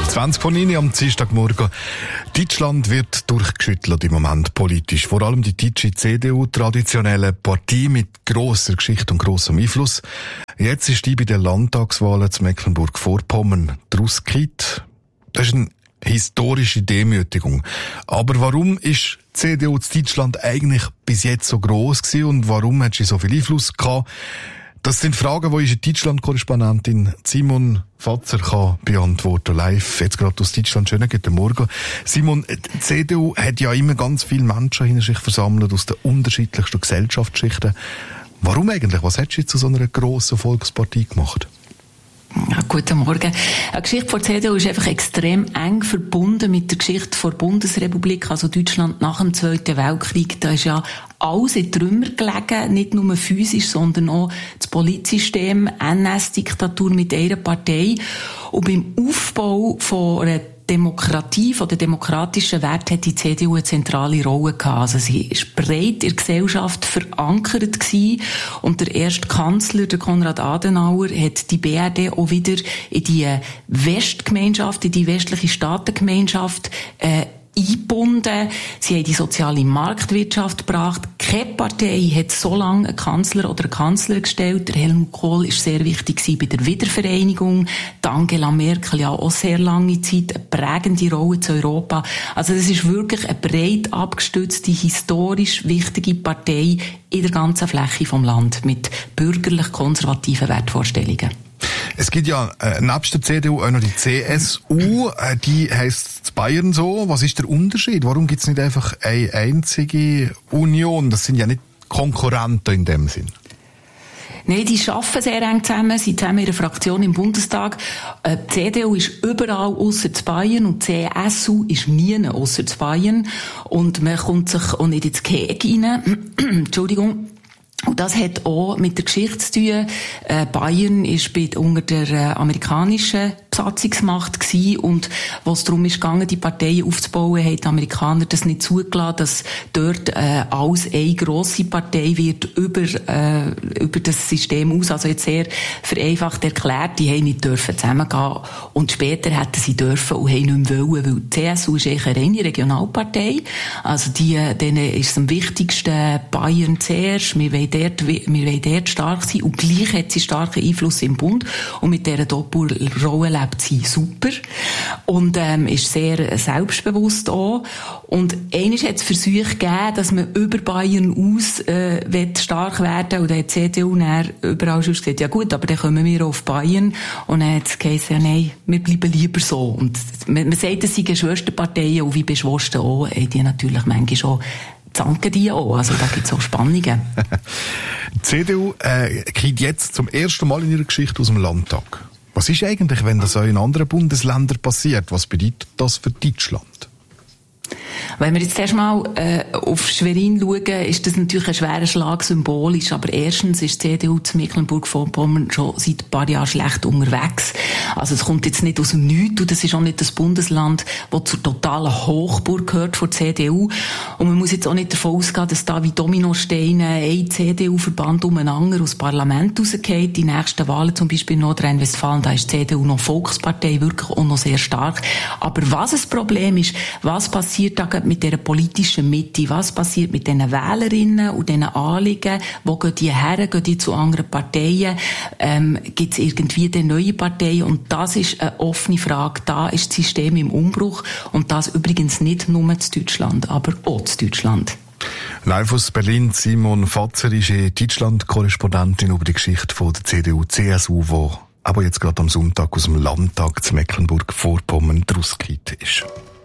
20 von Ihnen am Dienstagmorgen. Deutschland wird durchgeschüttelt im Moment politisch. Vor allem die deutsche CDU, traditionelle Partei mit grosser Geschichte und grossem Einfluss. Jetzt ist die bei den Landtagswahlen zu Mecklenburg-Vorpommern rausgekippt. Das ist eine historische Demütigung. Aber warum ist die CDU in Deutschland eigentlich bis jetzt so gross gewesen und warum hat sie so viel Einfluss gehabt? Das sind Fragen, die unsere Deutschland-Korrespondentin Simon Fatzer kann beantworten. Live, jetzt gerade aus Deutschland. Schönen guten Morgen. Simon, die CDU hat ja immer ganz viele Menschen hinter sich versammelt aus den unterschiedlichsten Gesellschaftsschichten. Warum eigentlich? Was hat sie zu so einer grossen Volkspartei gemacht? Ja, guten Morgen. Die Geschichte der CDU ist einfach extrem eng verbunden mit der Geschichte der Bundesrepublik, also Deutschland nach dem Zweiten Weltkrieg. Da ist ja alles in Trümmer gelegen, nicht nur physisch, sondern auch das Politsystem, NS-Diktatur mit einer Partei. Und beim Aufbau von einer Demokratie, von den demokratischen Werten hat die CDU eine zentrale Rolle gehabt. Also sie ist breit in der Gesellschaft verankert gewesen und der erste Kanzler, der Konrad Adenauer, hat die BRD auch wieder in die Westgemeinschaft, in die westliche Staatengemeinschaft eingebunden. Sie haben die soziale Marktwirtschaft gebracht. Keine Partei hat so lange einen Kanzler oder einen Kanzler gestellt. Der Helmut Kohl war sehr wichtig bei der Wiedervereinigung. Die Angela Merkel ja auch sehr lange Zeit eine prägende Rolle zu Europa. Also das ist wirklich eine breit abgestützte, historisch wichtige Partei in der ganzen Fläche vom Land mit bürgerlich-konservativen Wertvorstellungen. Es gibt ja nebst der CDU auch noch die CSU, die heisst in Bayern so. Was ist der Unterschied? Warum gibt es nicht einfach eine einzige Union? Das sind ja nicht Konkurrenten in dem Sinn. Nein, die arbeiten sehr eng zusammen, sind zusammen in einer Fraktion im Bundestag. Die CDU ist überall ausser Bayern und die CSU ist nie ausser Bayern. Und man kommt sich auch nicht ins Gehege rein. Entschuldigung. Und das hat auch mit der Geschichte zu tun. Bayern ist unter der amerikanischen Besatzungsmacht gewesen und was darum ist gegangen, die Parteien aufzubauen, haben die Amerikaner das nicht zugelassen, dass dort alles eine grosse Partei wird über das System aus. Also jetzt sehr vereinfacht erklärt, die haben nicht dürfen zusammengehen und später hätten sie dürfen und haben nicht mehr wollen, weil die CSU ist eigentlich eine reine Regionalpartei. Also denen ist es am wichtigsten Bayern zuerst. Wir wollen dort stark sein und gleich hat sie starken Einfluss im Bund und mit dieser Doppelrolle lebt sie super und ist sehr selbstbewusst auch. Und eines hat es Versuche gegeben, dass man über Bayern aus stark werden und dann hat die CDU überall schon gesagt, ja gut, aber dann kommen wir auf Bayern und dann hat es geheißen, ja nein, wir bleiben lieber so. Und man sagt, es sind Schwesterparteien und wie beschwosten auch, die natürlich manchmal schon zanken die auch. Also da gibt es auch Spannungen. Die CDU kriegt jetzt zum ersten Mal in ihrer Geschichte aus dem Landtag. Was ist eigentlich, wenn das auch in anderen Bundesländern passiert? Was bedeutet das für Deutschland? Wenn wir jetzt erstmal auf Schwerin schauen, ist das natürlich ein schwerer Schlag symbolisch. Aber erstens ist die CDU zu Mecklenburg-Vorpommern schon seit ein paar Jahren schlecht unterwegs. Also es kommt jetzt nicht aus dem Nichts und das ist auch nicht das Bundesland, das zur totalen Hochburg gehört von der CDU. Und man muss jetzt auch nicht davon ausgehen, dass da wie Dominosteine ein CDU-Verband umeinander aus dem Parlament rausgeht. Die nächsten Wahlen, zum Beispiel in Nordrhein-Westfalen, da ist die CDU noch Volkspartei, wirklich auch noch sehr stark. Aber was ein Problem ist, was passiert da mit dieser politischen Mitte? Was passiert mit diesen Wählerinnen und diesen Anliegen? Wo gehen die her? Gehen die zu anderen Parteien? Gibt es irgendwie eine neue Partei? Und das ist eine offene Frage. Da ist das System im Umbruch. Und das übrigens nicht nur in Deutschland, aber auch in Deutschland. Live aus Berlin, Simon Fatzer ist Deutschland-Korrespondentin über die Geschichte von der CDU-CSU, die aber jetzt gerade am Sonntag aus dem Landtag zu Mecklenburg-Vorpommern rausgekehrt ist.